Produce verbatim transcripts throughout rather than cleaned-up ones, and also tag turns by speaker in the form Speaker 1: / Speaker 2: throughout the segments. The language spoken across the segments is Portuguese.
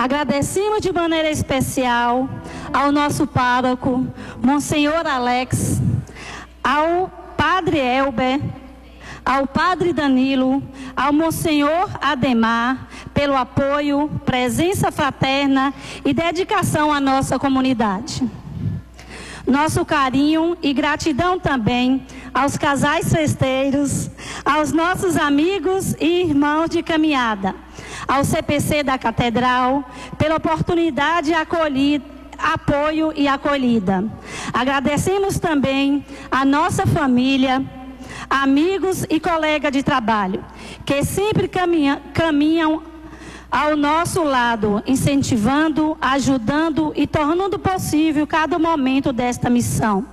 Speaker 1: Agradecemos de maneira especial ao nosso pároco, Monsenhor Alex, ao Padre Elber, ao Padre Danilo, ao Monsenhor Ademar, pelo apoio, presença fraterna e dedicação à nossa comunidade. Nosso carinho e gratidão também aos casais festeiros, aos nossos amigos e irmãos de caminhada, ao C P C da Catedral, pela oportunidade, acolhida, apoio e acolhida. Agradecemos também a nossa família, amigos e colegas de trabalho, que sempre caminha, caminham ao nosso lado, incentivando, ajudando e tornando possível cada momento desta missão.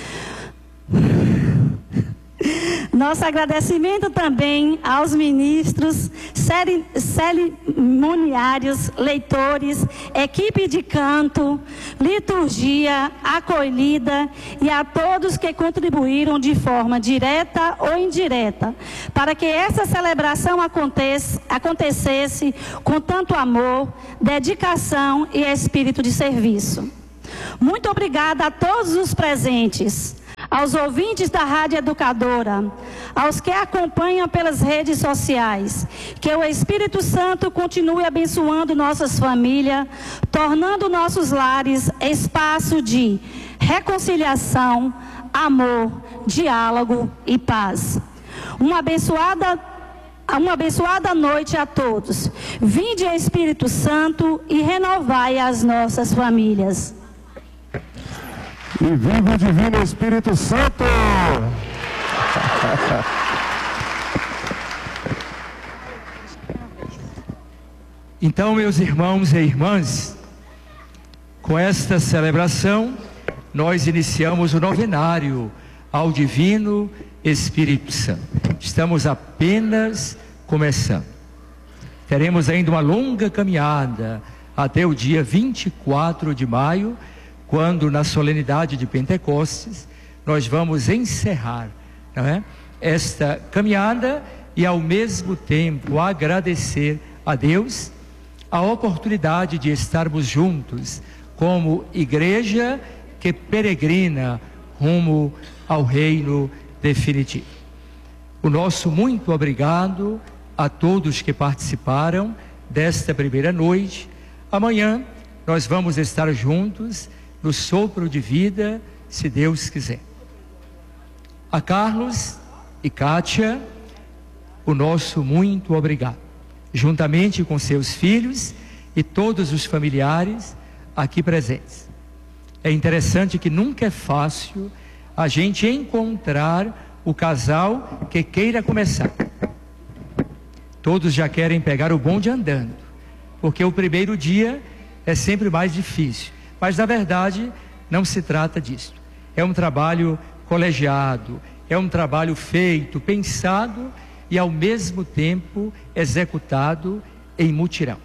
Speaker 1: Nosso agradecimento também aos ministros, cerimoniários, leitores, equipe de canto, liturgia, acolhida e a todos que contribuíram de forma direta ou indireta para que essa celebração aconteça, acontecesse com tanto amor, dedicação e espírito de serviço. Muito obrigada a todos os presentes, aos ouvintes da Rádio Educadora, aos que acompanham pelas redes sociais, que o Espírito Santo continue abençoando nossas famílias, tornando nossos lares espaço de reconciliação, amor, diálogo e paz. Uma abençoada, uma abençoada noite a todos. Vinde, Espírito Santo, e renovai as nossas famílias.
Speaker 2: E viva o Divino Espírito Santo!
Speaker 3: Então, meus irmãos e irmãs, com esta celebração, nós iniciamos o novenário ao Divino Espírito Santo. Estamos apenas começando. Teremos ainda uma longa caminhada até o dia vinte e quatro de maio, quando na solenidade de Pentecostes nós vamos encerrar, não é, esta caminhada e ao mesmo tempo agradecer a Deus a oportunidade de estarmos juntos como igreja que peregrina rumo ao reino definitivo. O nosso muito obrigado a todos que participaram desta primeira noite. Amanhã nós vamos estar juntos no sopro de vida, se Deus quiser. A Carlos e Kátia, o nosso muito obrigado, juntamente com seus filhos e todos os familiares aqui presentes. É interessante que nunca é fácil a gente encontrar o casal que queira começar. Todos já querem pegar o bonde andando, porque o primeiro dia é sempre mais difícil. Mas, na verdade, não se trata disso. É um trabalho colegiado, é um trabalho feito, pensado e, ao mesmo tempo, executado em mutirão.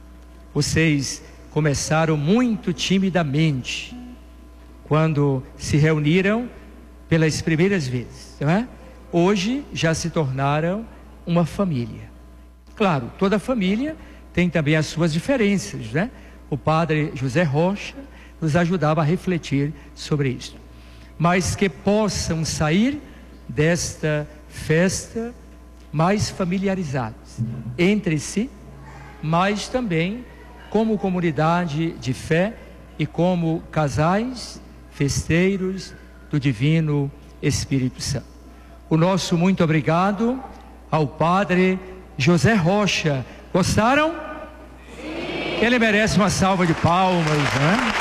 Speaker 3: Vocês começaram muito timidamente, quando se reuniram pelas primeiras vezes, não é? Hoje já se tornaram uma família. Claro, toda família tem também as suas diferenças, né? O padre José Rocha nos ajudava a refletir sobre isso. Mas que possam sair desta festa mais familiarizados entre si, mas também como comunidade de fé e como casais festeiros do Divino Espírito Santo. O nosso muito obrigado ao padre José Rocha. Gostaram? Ele merece uma salva de palmas, né?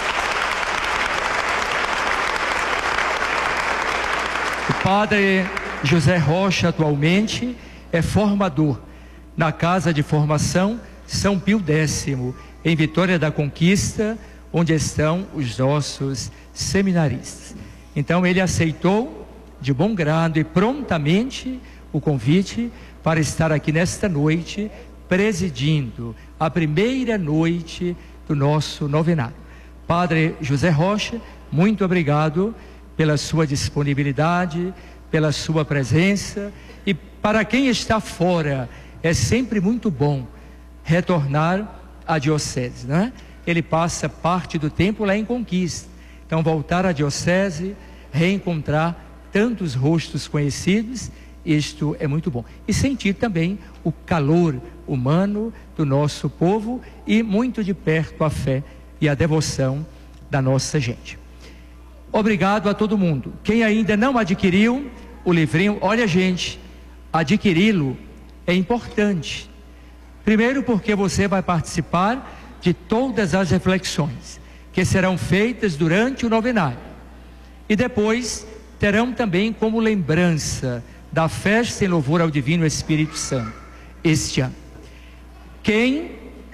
Speaker 3: O padre José Rocha atualmente é formador na Casa de Formação São Pio Décimo, em Vitória da Conquista, onde estão os nossos seminaristas. Então ele aceitou de bom grado e prontamente o convite para estar aqui nesta noite, presidindo a primeira noite do nosso novenário. Padre José Rocha, muito obrigado pela sua disponibilidade, pela sua presença, e para quem está fora, é sempre muito bom retornar à diocese, não é? Ele passa parte do tempo lá em Conquista. Então, voltar à diocese, reencontrar tantos rostos conhecidos, isto é muito bom. E sentir também o calor humano do nosso povo e muito de perto a fé e a devoção da nossa gente. Obrigado a todo mundo. Quem ainda não adquiriu o livrinho, olha, gente, adquiri-lo é importante. Primeiro porque você vai participar de todas as reflexões que serão feitas durante o novenário. E depois terão também como lembrança da festa em louvor ao Divino Espírito Santo este ano. Quem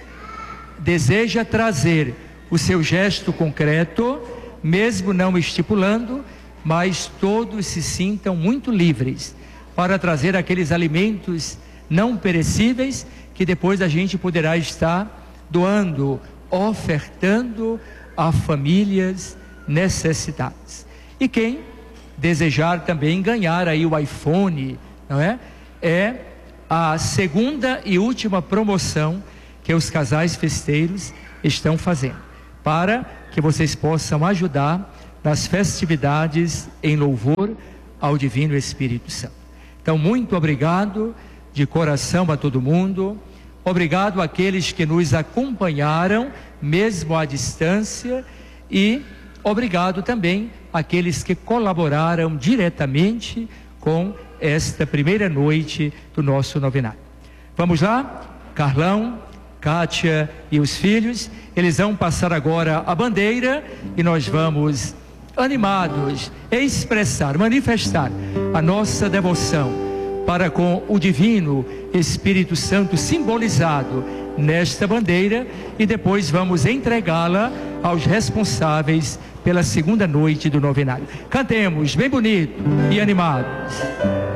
Speaker 3: deseja trazer o seu gesto concreto, mesmo não estipulando, mas todos se sintam muito livres para trazer aqueles alimentos não perecíveis que depois a gente poderá estar doando, ofertando a famílias necessitadas. E quem desejar também ganhar aí o iPhone, não é? É a segunda e última promoção que os casais festeiros estão fazendo, para que vocês possam ajudar nas festividades em louvor ao Divino Espírito Santo. Então, muito obrigado de coração a todo mundo. Obrigado àqueles que nos acompanharam, mesmo à distância, e obrigado também àqueles que colaboraram diretamente com esta primeira noite do nosso novenário. Vamos lá? Carlão, Kátia e os filhos, eles vão passar agora a bandeira e nós vamos, animados, expressar, manifestar a nossa devoção para com o Divino Espírito Santo simbolizado nesta bandeira, e depois vamos entregá-la aos responsáveis pela segunda noite do novenário. Cantemos bem bonito e animados.